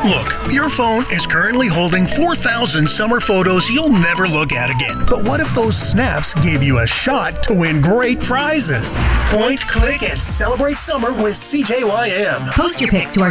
Look, your phone is currently holding 4,000 summer photos you'll never look at again. But what if those snaps gave you a shot to win great prizes? Point, click, and celebrate summer with CJYM. Post your pics to our